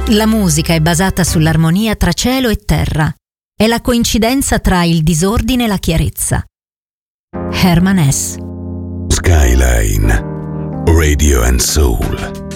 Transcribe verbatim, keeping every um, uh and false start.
La musica è basata sull'armonia tra cielo e terra. È la coincidenza tra il disordine e la chiarezza. Herman Hesse. Skyline Radio and Soul.